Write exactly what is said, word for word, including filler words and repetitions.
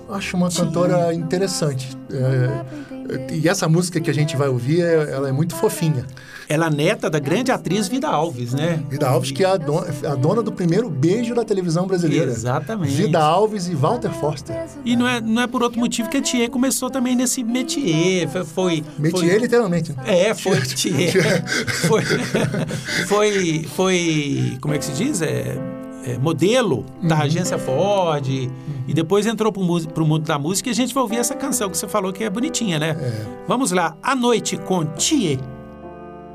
acho uma cantora interessante. É, e essa música que a gente vai ouvir, ela é muito fofinha. Ela é neta da grande atriz Vida Alves, né? Vida Alves, que é a dona, a dona do primeiro beijo da televisão brasileira. Exatamente. Vida Alves e Walter Foster. E não é, não é por outro motivo que a Thier começou também nesse métier. Foi, foi, métier, foi, literalmente. É, foi Thier. foi, foi, foi, como é que se diz? É, é, modelo da uhum. agência Ford. Uhum. E depois entrou pro, pro mundo da música e a gente vai ouvir essa canção que você falou que é bonitinha, né? É. Vamos lá. A Noite com Thier.